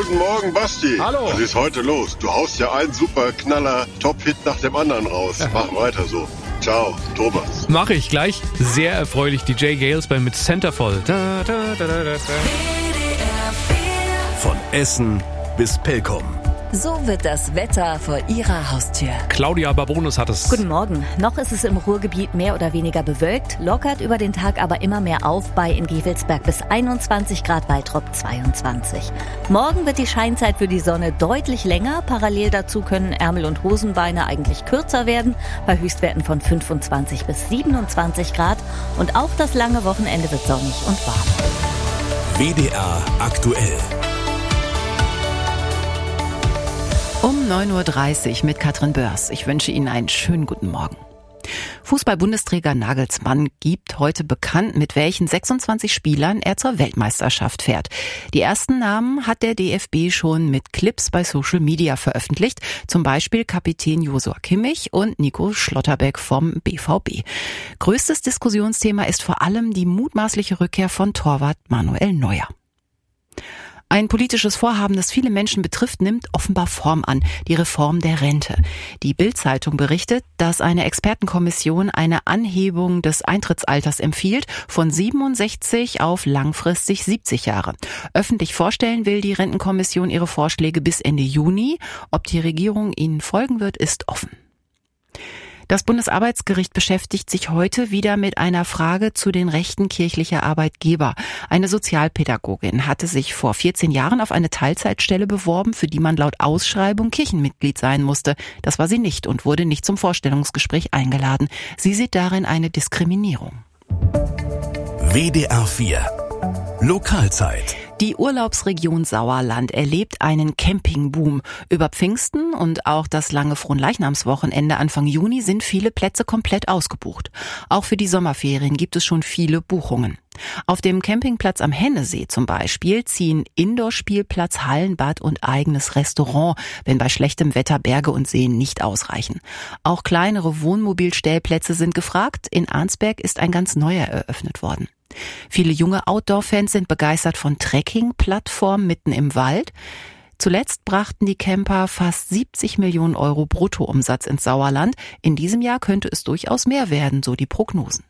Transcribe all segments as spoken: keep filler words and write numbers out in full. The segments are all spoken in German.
Guten Morgen, Basti. Hallo. Was ist heute los? Du haust ja einen super Knaller Top-Hit nach dem anderen raus. Mach weiter so. Ciao, Thomas. Mach ich gleich. Sehr erfreulich. D J Gales bei mit Centerfold. Da, da, da, da, da. Von Essen bis Pelkum. So wird das Wetter vor Ihrer Haustür. Claudia Babonus hat es. Guten Morgen. Noch ist es im Ruhrgebiet mehr oder weniger bewölkt, lockert über den Tag aber immer mehr auf bei in Gevelsberg bis einundzwanzig Grad, Waltrop zweiundzwanzig. Morgen wird die Scheinzeit für die Sonne deutlich länger. Parallel dazu können Ärmel- und Hosenbeine eigentlich kürzer werden, bei Höchstwerten von fünfundzwanzig bis siebenundzwanzig Grad. Und auch das lange Wochenende wird sonnig und warm. W D R aktuell. Um neun Uhr dreißig mit Katrin Börs. Ich wünsche Ihnen einen schönen guten Morgen. Fußball-Bundesträger Nagelsmann gibt heute bekannt, mit welchen sechsundzwanzig Spielern er zur Weltmeisterschaft fährt. Die ersten Namen hat der D F B schon mit Clips bei Social Media veröffentlicht. Zum Beispiel Kapitän Joshua Kimmich und Nico Schlotterbeck vom B V B. Größtes Diskussionsthema ist vor allem die mutmaßliche Rückkehr von Torwart Manuel Neuer. Ein politisches Vorhaben, das viele Menschen betrifft, nimmt offenbar Form an, die Reform der Rente. Die Bild-Zeitung berichtet, dass eine Expertenkommission eine Anhebung des Eintrittsalters empfiehlt, von siebenundsechzig auf langfristig siebzig Jahre. Öffentlich vorstellen will die Rentenkommission ihre Vorschläge bis Ende Juni. Ob die Regierung ihnen folgen wird, ist offen. Das Bundesarbeitsgericht beschäftigt sich heute wieder mit einer Frage zu den Rechten kirchlicher Arbeitgeber. Eine Sozialpädagogin hatte sich vor vierzehn Jahren auf eine Teilzeitstelle beworben, für die man laut Ausschreibung Kirchenmitglied sein musste. Das war sie nicht und wurde nicht zum Vorstellungsgespräch eingeladen. Sie sieht darin eine Diskriminierung. W D R vier Lokalzeit. Die Urlaubsregion Sauerland erlebt einen Campingboom. Über Pfingsten und auch das lange Fronleichnamswochenende Anfang Juni sind viele Plätze komplett ausgebucht. Auch für die Sommerferien gibt es schon viele Buchungen. Auf dem Campingplatz am Hennesee zum Beispiel ziehen Indoor-Spielplatz, Hallenbad und eigenes Restaurant, wenn bei schlechtem Wetter Berge und Seen nicht ausreichen. Auch kleinere Wohnmobilstellplätze sind gefragt. In Arnsberg ist ein ganz neuer eröffnet worden. Viele junge Outdoor-Fans sind begeistert von Trekking-Plattformen mitten im Wald. Zuletzt brachten die Camper fast siebzig Millionen Euro Bruttoumsatz ins Sauerland. In diesem Jahr könnte es durchaus mehr werden, so die Prognosen.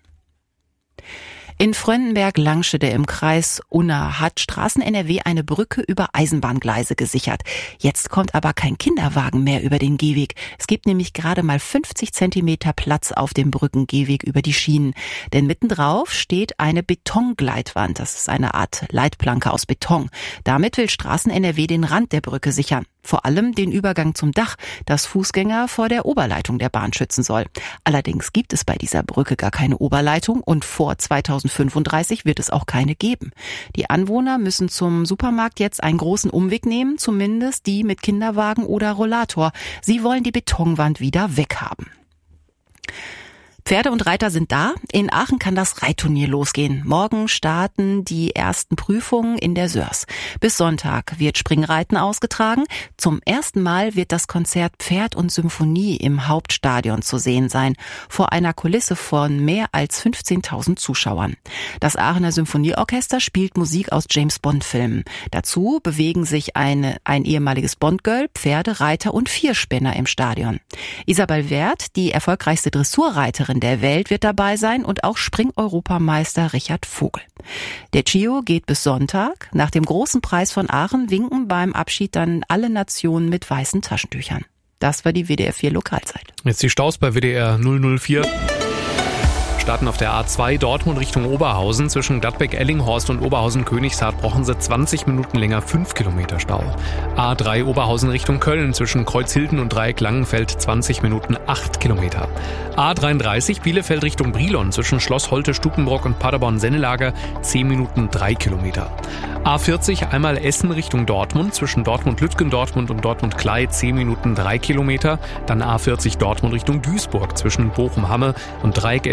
In Frönnenberg-Langschede im Kreis Unna hat Straßen-N R W eine Brücke über Eisenbahngleise gesichert. Jetzt kommt aber kein Kinderwagen mehr über den Gehweg. Es gibt nämlich gerade mal fünfzig Zentimeter Platz auf dem Brückengehweg über die Schienen. Denn mittendrauf steht eine Betongleitwand. Das ist eine Art Leitplanke aus Beton. Damit will Straßen-N R W den Rand der Brücke sichern. Vor allem den Übergang zum Dach, das Fußgänger vor der Oberleitung der Bahn schützen soll. Allerdings gibt es bei dieser Brücke gar keine Oberleitung und vor zweitausendfünfunddreißig wird es auch keine geben. Die Anwohner müssen zum Supermarkt jetzt einen großen Umweg nehmen, zumindest die mit Kinderwagen oder Rollator. Sie wollen die Betonwand wieder weghaben. Pferde und Reiter sind da. In Aachen kann das Reitturnier losgehen. Morgen starten die ersten Prüfungen in der Sörs. Bis Sonntag wird Springreiten ausgetragen. Zum ersten Mal wird das Konzert Pferd und Symphonie im Hauptstadion zu sehen sein, vor einer Kulisse von mehr als fünfzehntausend Zuschauern. Das Aachener Symphonieorchester spielt Musik aus James-Bond-Filmen. Dazu bewegen sich eine, ein ehemaliges Bond-Girl, Pferde, Reiter und Vierspänner im Stadion. Isabel Werth, die erfolgreichste Dressurreiterin der Welt, wird dabei sein und auch Spring-Europameister Richard Vogel. Der Chio geht bis Sonntag. Nach dem großen Preis von Aachen winken beim Abschied dann alle Nationen mit weißen Taschentüchern. Das war die W D R vier Lokalzeit. Jetzt die Staus bei W D R null null vier. Starten auf der A zwei Dortmund Richtung Oberhausen. Zwischen Gladbeck-Ellinghorst und Oberhausen-Königshardt brauchen sie zwanzig Minuten länger, fünf Kilometer Stau. A drei Oberhausen Richtung Köln. Zwischen Kreuzhilden und Dreieck Langenfeld zwanzig Minuten, acht Kilometer. A dreiunddreißig Bielefeld Richtung Brilon. Zwischen Schloss Holte, Stukenbrock und Paderborn-Sennelager zehn Minuten, drei Kilometer. A vierzig einmal Essen Richtung Dortmund. Zwischen Dortmund-Lütgendortmund und Dortmund-Klei zehn Minuten, drei Kilometer. Dann A vierzig Dortmund Richtung Duisburg. Zwischen Bochum-Hamme und Dreieck Essen-Ost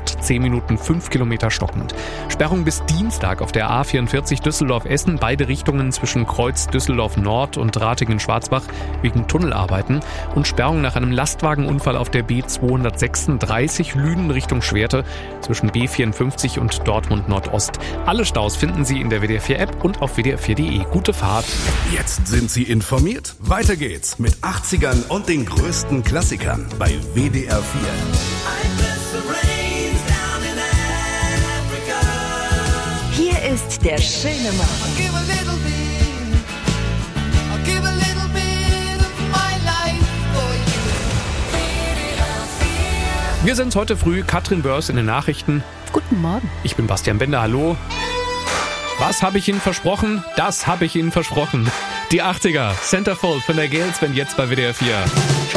Ost zehn Minuten fünf Kilometer stockend. Sperrung bis Dienstag auf der A vierundvierzig Düsseldorf-Essen, beide Richtungen zwischen Kreuz Düsseldorf-Nord und Ratingen-Schwarzbach wegen Tunnelarbeiten und Sperrung nach einem Lastwagenunfall auf der B zweihundertsechsunddreißig Lünen Richtung Schwerte zwischen B vierundfünfzig und Dortmund Nordost. Alle Staus finden Sie in der W D R vier App und auf W D R vier Punkt de. Gute Fahrt. Jetzt sind Sie informiert. Weiter geht's mit achtzigern und den größten Klassikern bei W D R vier. Hier ist der schöne Morgen. Wir sind heute früh, Katrin Börs in den Nachrichten. Guten Morgen. Ich bin Bastian Bender, hallo. Was habe ich Ihnen versprochen? Das habe ich Ihnen versprochen. Die achtziger, Centerfold von der Gales, wenn jetzt bei W D R vier.